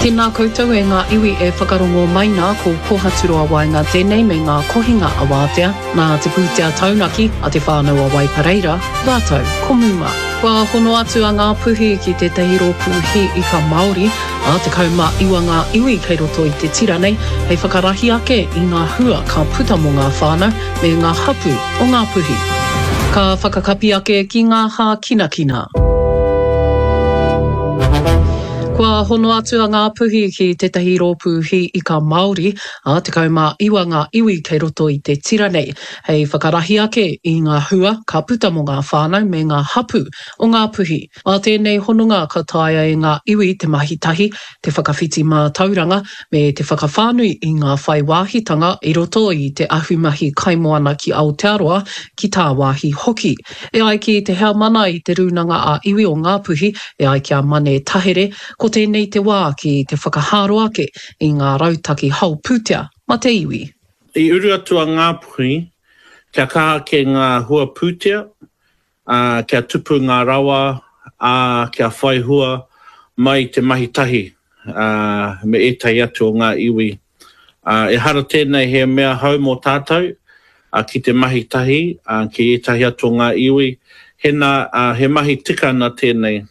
Tēnā koutou e ngā iwi e whakarongo mai nā ko Pohaturoa wai ngā tēnei me ngā kohinga a wātea, nā te pūtea taunaki a te whānau a wai pareira, rātou, ko muma. Kua hono atu a ngā puhi ki te tahiro puhi i ka Māori, a te kauma iwa ngā iwi kei roto i te tira nei, hei whakarahi ake i ngā hua ka puta mo ngā whānau me ngā hapu o ngā puhi. Ka whakakapi ake ki ngā hā kinakina. Kua hono atu a ngā puhi ki te tahiro puhi i ka Māori, a te kauma iwa ngā iwi kei roto i te tira nei, hei whakarahi ake i ngā hua, ka puta mo ngā whānau me ngā hapu o ngā puhi. A tēnei hononga ka taia i ngā iwi te mahitahi, te whakawhiti mā tauranga, me te whakawhānui i ngā whai wāhitanga i roto i te ahumahi kaimoana ki Aotearoa ki tā wāhi hoki. E ai ki te hea mana i te runanga a iwi o ngā puhi, e ai kia mane tahere, ko tēnei te wā ki te whakaharo ake i ngā rautaki hau pūtea ma te iwi. I uru atua ngā puhi, kia kaha ke ngā hua pūtea, kia tupu ngā rawa, kia whai hua mai te mahitahi me etai atu o ngā iwi. E hara tēnei he mea hau mō tātou ki te mahitahi, ki etahi atu o ngā iwi, he mahi tika na tēnei.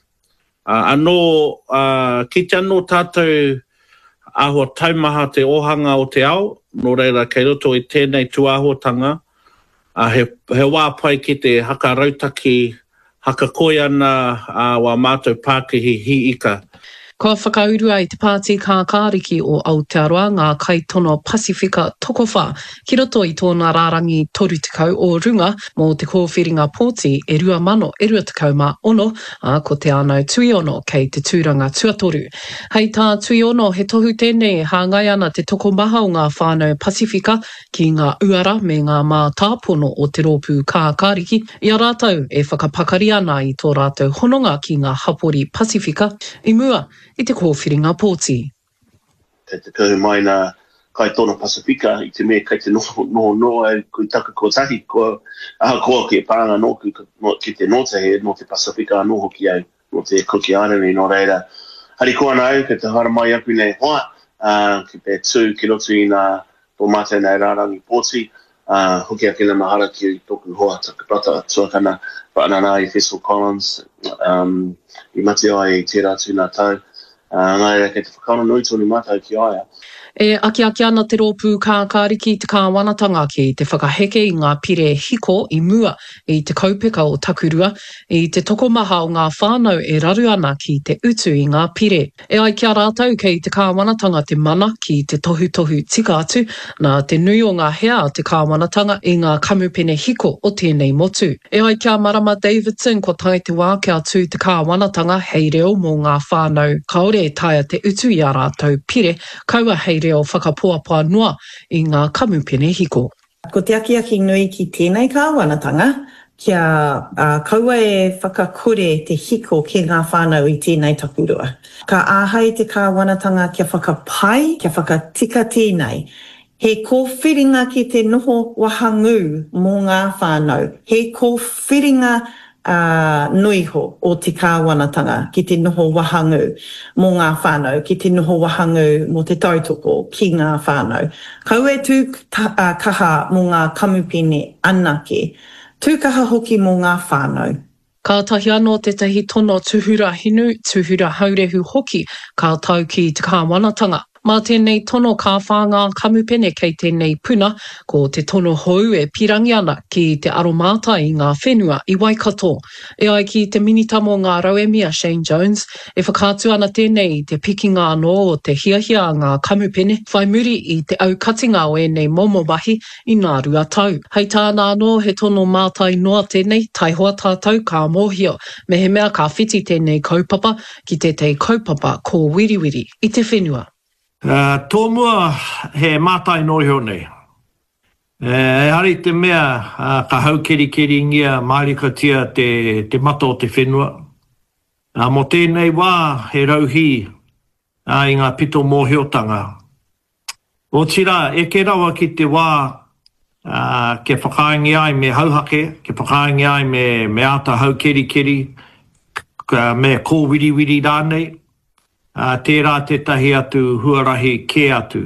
Anō, ki te anō tātou ahua taumaha te ohanga o te ao, nō reira kei roto i tēnei tuahotanga, he wā pai ki te haka rautaki, haka koi ana wā mātou Pākehī hi ika. Kua whakaurua i te pāti kākāriki o Aotearoa ngā kaitono Pasifika tokowha ki roto i tōna rārangi toru tekau o runga mō te kōwhiringa pōti e 2026, ko te anau tuiono kei te tūranga tuatoru. Hei tā tuiono he tohu tēnei hāngai ana te tokomaha o ngā whānau Pasifika ki ngā uara me ngā mā tāpono o te rōpū kākāriki. Ia rātou e whakapakari ana i tō rātou hononga ki ngā hapori Pasifika i mua i te kōwhiringa pōti. Kei te kahu mai nā kaitono Pasifika i te mea kei te no e kui taka ko tahi ko ke pānga no ki te notahe no te Pasifika no hoki au no te Cookie Island no reira. Hari ko ana au kei te hara mai aku nei hoa ki pe tū ki roto i nā tō mātai nei rārangi pōti hoki ake na mahara ki tōku hoa takapata tuakana whaanana i Festival Collins i mate ai i tērā tū nā tau. Ngai kei te whakaona nui tōni mātou ki aia. E aki ana te rōpū kākāriki te kāwanatanga ki te whakaheke i ngā pire hiko i mua i te kaupeka o Takurua, i te tokomaha o ngā whānau e raru ana ki te utu i ngā pire. E ai kia rātou kei te kāwanatanga te mana ki te tohu tika atu, nā te nui o ngā hea te kāwanatanga i ngā kamupene hiko o tēnei motu. E ai kia marama Davidson ko tai te wā kia tū te kāwanatanga hei reo mō ngā whānau kaore e taia te utu i a rātou pire, kaua hei reo whakapoapua noa i ngā kamupene hiko. Ko te aki nui ki tēnei kāwanatanga, kia kaua e whakakore te hiko ki ngā whānau i tēnei takurua. Ka āhai te kāwanatanga kia whakapai, kia whakatika tēnei. He kōwhiringa ki te noho wahangu mō ngā whānau. He kōwhiringa noiho o te kāwanatanga ki te noho wahangu mō ngā whānau, ki te noho wahangu mō te tautoko ki ngā whānau. Kau e tū kaha mō ngā kamupene anake, tū kaha hoki mō ngā whānau. Ka tahi anō te tahi tono tuhura hinu, tuhura haurehu hoki, ka tau ki te kāwanatanga. Mā tēnei tono ka whāngā kamupene kei tēnei puna, ko te tono hou e pirangi ana ki te aromata i ngā whenua i Waikato. E ai ki te minitamo ngā rauemia Shane Jones, e whakātu ana tēnei i te pikinga anō o te hiahia ngā kamupene, whai muri i te aukatinga o enei momo wahi i ngā rua tau. Hei tāna anō he tono mātai noa tēnei, tai hoa tātou ka mōhio, me he mea ka whiti tēnei kaupapa ki te kaupapa ko wiriwiri i te whenua. Tō mua he mātai noio nei. Hari te mea ka haukeri ngia maarikatia te mata o te whenua. Mo tēnei wā he rauhi i ngā pito mōhiotanga. O tira, e ke rawa ki te wā ke whakaingi ai me hauhake, ke whakaingi ai me ata haukeri, me kōwiriwiri rānei. tērā te tahi atu huarahi ke atu.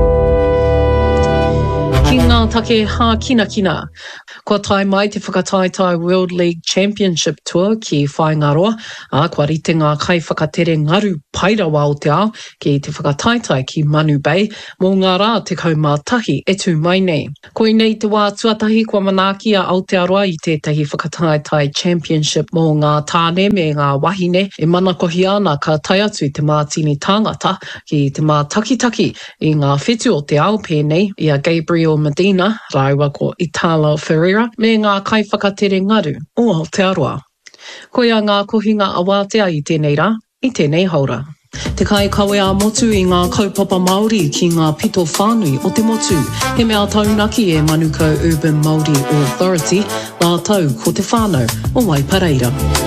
Ki ngā take hā kina kina. Kua tai mai te whakataitai World League Championship Tour ki Whaingaroa, kua rite ngā kai whakatere ngaru pairawa o te ao ki te whakataitai ki Manu Bay, mō ngā rā te kaumātahi e tū mai nei. Ko i nei te wā tuatahi kua manakia Aotearoa i tētahi whakataitai Championship mō ngā tāne me ngā wahine e mana kohi ana ka tai atu te mātini tāngata ki te mātakitaki i ngā whetū o te ao pēnei i a Gabriel Medina, raiwa ko Italo Ferreira, me ngā kai whakatere ngaru o Aotearoa. Ko ia ngā kohinga awatea i tēnei rā, i tēnei haura. Te kai kawe a motu i ngā kaupapa Māori ki ngā pito whānui o te motu. He mea taunaki e Manukau Urban Māori Authority, ngā tau ko te whānau o Waipareira.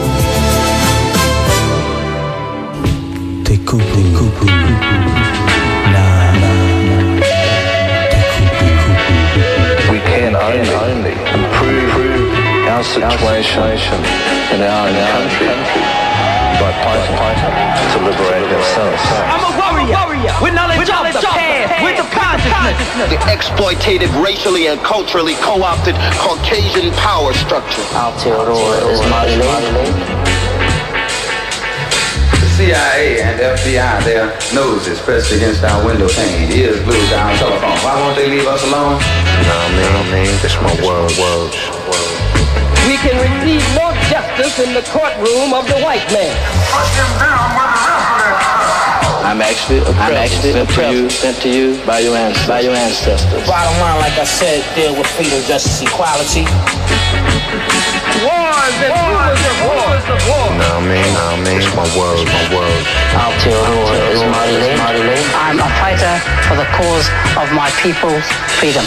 Te kupu, We can only improve our situation in our country by fighting to liberate ourselves. I'm a warrior with knowledge of the past, with the consciousness. The exploitative, racially and culturally co-opted Caucasian power structure. Aotearoa is Māori. CIA and FBI, their noses pressed against our window pane, ears glued to our telephone. Why won't they leave us alone? No, man, it's my world. We can receive no justice in the courtroom of the white man. I'm actually sent to you by your ancestors. Bottom line, like I said, deal with freedom, justice, equality. Wars and rumors of war. No, man, it's my world. Aotearoa is Māori. I'm a fighter for the cause of my people's freedom.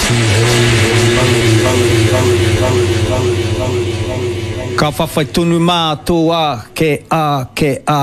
Ka whawhai tonu mātua ke a